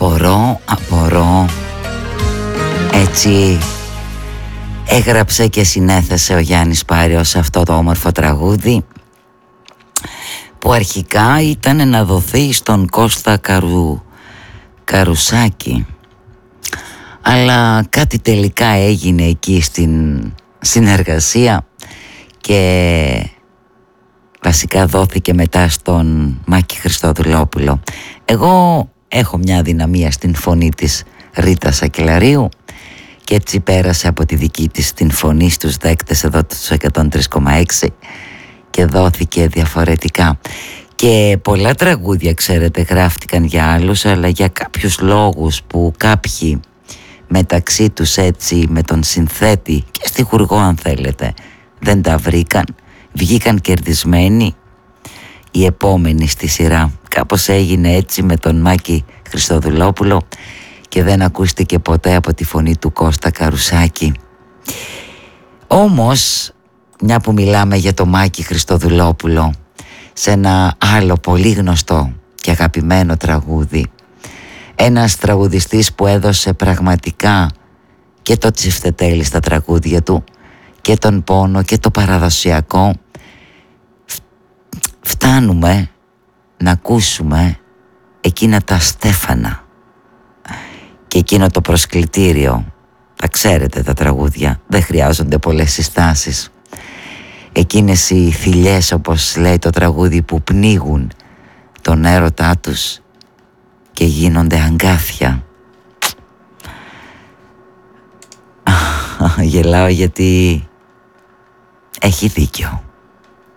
Απορώ. Έτσι έγραψε και συνέθεσε ο Γιάννης Πάριος αυτό το όμορφο τραγούδι, που αρχικά ήταν να δοθεί στον Κώστα Καρουσάκη, αλλά κάτι τελικά έγινε εκεί στην συνεργασία και βασικά δόθηκε μετά στον Μάκη Χριστοδουλόπουλο. Εγώ έχω μια αδυναμία στην φωνή της Ρίτας Σακελαρίου και έτσι πέρασε από τη δική της την φωνή στους δέκτες εδώ τους 103,6 και δόθηκε διαφορετικά. Και πολλά τραγούδια, ξέρετε, γράφτηκαν για άλλους, αλλά για κάποιους λόγους που κάποιοι μεταξύ τους, έτσι με τον συνθέτη και στιχουργό αν θέλετε, δεν τα βρήκαν, βγήκαν κερδισμένοι οι επόμενοι στη σειρά. Κάπως έγινε έτσι με τον Μάκη Χριστοδουλόπουλο και δεν ακούστηκε ποτέ από τη φωνή του Κώστα Καρουσάκη. Όμως, μια που μιλάμε για το Μάκη Χριστοδουλόπουλο, σε ένα άλλο πολύ γνωστό και αγαπημένο τραγούδι, ένας τραγουδιστής που έδωσε πραγματικά και το τσιφτετέλι στα τραγούδια του και τον πόνο και το παραδοσιακό, φτάνουμε να ακούσουμε εκείνα τα στέφανα και εκείνο το προσκλητήριο. Τα ξέρετε τα τραγούδια, δεν χρειάζονται πολλές συστάσεις. Εκείνες οι θηλιές, όπως λέει το τραγούδι, που πνίγουν τον έρωτά τους και γίνονται αγκάθια. Γελάω γιατί έχει δίκιο.